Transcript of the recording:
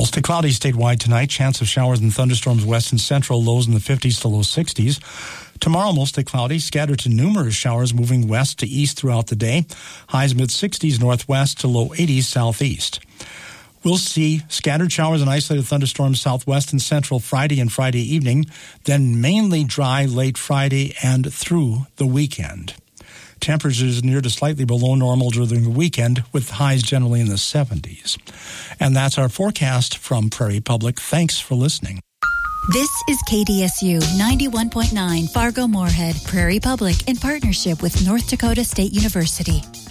Mostly cloudy statewide tonight. Chance of showers and thunderstorms west and central. Lows in the 50s to low 60s. Tomorrow, mostly cloudy. Scattered to numerous showers moving west to east throughout the day. Highs mid-60s northwest to low 80s southeast. We'll see scattered showers and isolated thunderstorms southwest and central Friday and Friday evening, then mainly dry late Friday and through the weekend. Temperatures near to slightly below normal during the weekend, with highs generally in the 70s. And that's our forecast from Prairie Public. Thanks for listening. This is KDSU 91.9 Fargo-Moorhead, Prairie Public, in partnership with North Dakota State University.